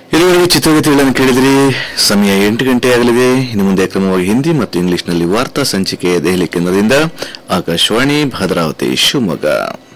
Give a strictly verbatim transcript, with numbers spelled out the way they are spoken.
ಇದುವರೆಗೆ ಚಿತ್ರಗೀತೆಗಳನ್ನು ಕೇಳಿದ್ರಿ. ಸಮಯ ಎಂಟು ಗಂಟೆ ಆಗಲಿದೆ. ಇನ್ನು ಮುಂದೆ ಕ್ರಮವಾಗಿ ಹಿಂದಿ ಮತ್ತು ಇಂಗ್ಲಿಷ್ನಲ್ಲಿ ವಾರ್ತಾ ಸಂಚಿಕೆ ದೆಹಲಿ ಕೇಂದ್ರದಿಂದ. ಆಕಾಶವಾಣಿ ಭದ್ರಾವತಿ ಶಿವಮೊಗ್ಗ.